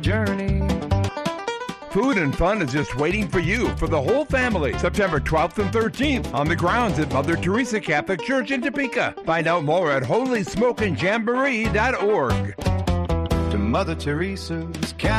journey. Food and fun is just waiting for you for the whole family. September 12th and 13th on the grounds at Mother Teresa Catholic Church in Topeka. Find out more at holysmokingjamboree.org. To Mother Teresa's